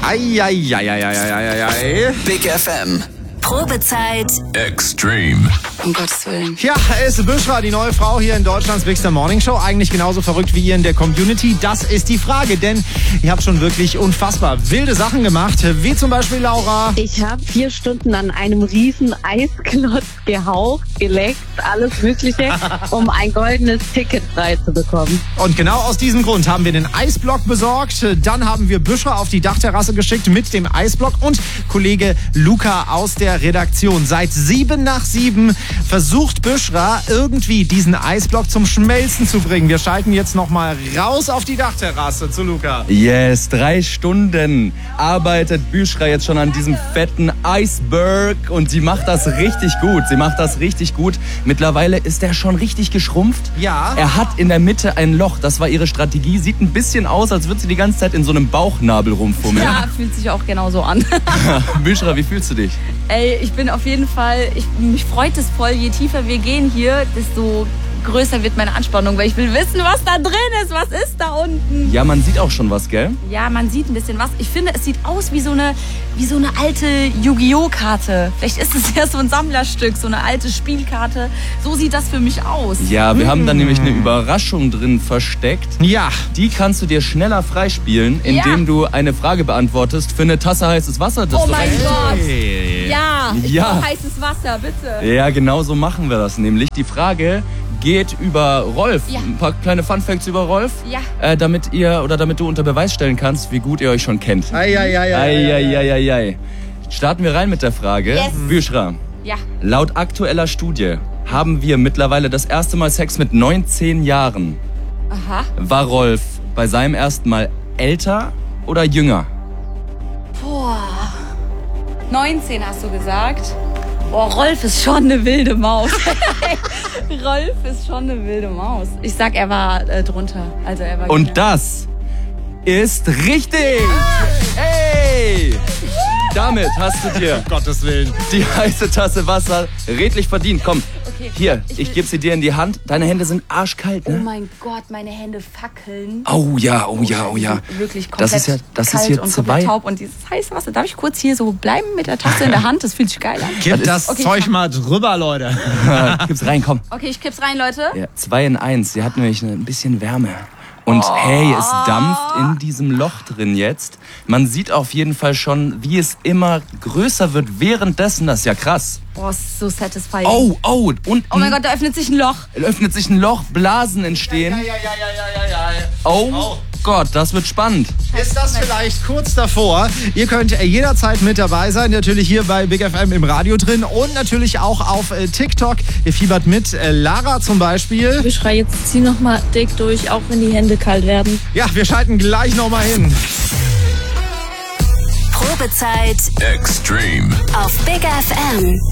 Eieieiei. Big FM. Probezeit. Extreme. Um Gottes Willen. Ja, ist Büschra, die neue Frau hier in Deutschlands Big Star Morning Show, eigentlich genauso verrückt wie ihr in der Community? Das ist die Frage, denn ihr habt schon wirklich unfassbar wilde Sachen gemacht, wie zum Beispiel Laura. Ich habe 4 Stunden an einem riesen Eisklotz gehaucht, geleckt, alles Mögliche, um ein goldenes Ticket frei zu bekommen. Und genau aus diesem Grund haben wir den Eisblock besorgt. Dann haben wir Büschra auf die Dachterrasse geschickt mit dem Eisblock und Kollege Luca aus der Redaktion. Seit 7:07 versucht Büschra irgendwie diesen Eisblock zum Schmelzen zu bringen. Wir schalten jetzt nochmal raus auf die Dachterrasse zu Luca. Yes, 3 Stunden arbeitet Büschra jetzt schon an diesem fetten Iceberg und sie macht das richtig gut. Mittlerweile ist er schon richtig geschrumpft. Ja. Er hat in der Mitte ein Loch, das war ihre Strategie. Sieht ein bisschen aus, als würde sie die ganze Zeit in so einem Bauchnabel rumfummeln. Ja, fühlt sich auch genauso an. Büschra, wie fühlst du dich? Ey, ich bin auf jeden Fall, mich freut es voll, je tiefer wir gehen hier, desto größer wird meine Anspannung, weil ich will wissen, was da drin ist, was ist da unten. Ja, man sieht auch schon was, gell? Ja, man sieht ein bisschen was. Ich finde, es sieht aus wie so eine alte Yu-Gi-Oh! Karte. Vielleicht ist es ja so ein Sammlerstück, so eine alte Spielkarte. So sieht das für mich aus. Ja, wir haben dann nämlich eine Überraschung drin versteckt. Ja. Die kannst du dir schneller freispielen, indem du eine Frage beantwortest für eine Tasse heißes Wasser. Das Oh du mein Gott. Ja, ich Ja. brauche heißes Wasser, bitte. Ja, genau so machen wir das nämlich. Die Frage geht über Rolf. Ja. Ein paar kleine Funfacts über Rolf. Ja. Damit du unter Beweis stellen kannst, wie gut ihr euch schon kennt. Eieieiei. Starten wir rein mit der Frage. Yes. Büschra, Ja. laut aktueller Studie haben wir mittlerweile das erste Mal Sex mit 19 Jahren. Aha. War Rolf bei seinem ersten Mal älter oder jünger? Boah. 19 hast du gesagt. Boah, Rolf ist schon eine wilde Maus. Rolf ist schon eine wilde Maus. Ich sag, er war drunter. Also er war Und jünger. das ist richtig! Hey! Damit hast du dir Um Gottes Willen. die heiße Tasse Wasser redlich verdient. Komm, Okay, hier, ich ich will- gebe sie dir in die Hand. Deine Hände sind arschkalt, Oh ne? mein Gott, meine Hände fackeln. Oh ja. Die sind wirklich komplett Das ist kalt hier und 2. komplett taub. Und dieses heiße Wasser, darf ich kurz hier so bleiben mit der Tasse in der Hand? Das fühlt sich geil an. Gib das Okay, Zeug ich mal drüber, Leute. Gib's rein, komm. Okay, ich kipp's rein, Leute. Ja, 2 in 1. Sie hat nämlich ein bisschen Wärme. Und hey, es dampft in diesem Loch drin jetzt. Man sieht auf jeden Fall schon, wie es immer größer wird währenddessen. Das ist ja krass. Boah, ist so satisfying. Oh, unten Oh mein Gott, da öffnet sich ein Loch. öffnet sich ein Loch, Blasen entstehen. Oh Gott, das wird spannend. Ist das vielleicht kurz davor? Ihr könnt jederzeit mit dabei sein, natürlich hier bei Big FM im Radio drin und natürlich auch auf TikTok. Ihr fiebert mit, Lara zum Beispiel. Büschra, jetzt zieh noch mal dick durch, auch wenn die Hände kalt werden. Ja, wir schalten gleich nochmal hin. Probezeit Extreme. auf Big FM.